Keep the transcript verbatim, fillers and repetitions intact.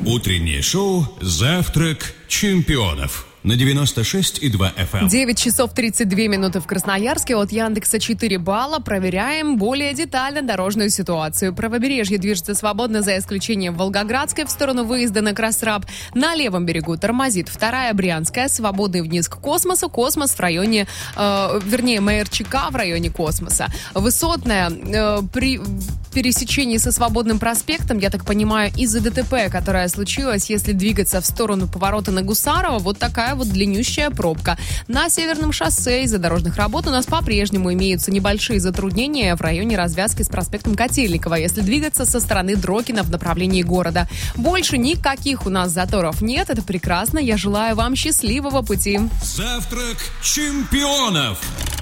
Утреннее шоу «Завтрак чемпионов» на девяносто шесть и два эф эм. девять часов тридцать две минуты в Красноярске. От Яндекса четыре балла. Проверяем более детально дорожную ситуацию. Правобережье движется свободно, за исключением Волгоградской в сторону выезда на Красраб. На левом берегу тормозит вторая Брянская, свободный вниз к Космосу. Космос в районе, э, вернее, МРЧК в районе Космоса. Высотная э, при пересечении со Свободным проспектом, я так понимаю, из-за ДТП, которое случилось, если двигаться в сторону поворота на Гусарова, вот такая вот длиннющая пробка. На Северном шоссе из-за дорожных работ у нас по-прежнему имеются небольшие затруднения в районе развязки с проспектом Котельникова, если двигаться со стороны Дрокина в направлении города. Больше никаких у нас заторов нет, это прекрасно. Я желаю вам счастливого пути. Завтрак чемпионов.